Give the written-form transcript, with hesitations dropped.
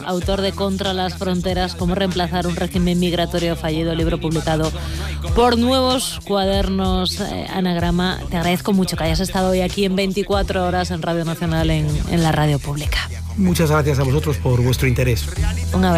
autor de Contra las fronteras, cómo reemplazar un régimen migratorio fallido, libro publicado por Nuevos Cuadernos Anagrama. Te agradezco mucho que hayas estado hoy aquí en 24 horas en Radio Nacional, en la radio pública. Muchas gracias a vosotros por vuestro interés. Un abrazo.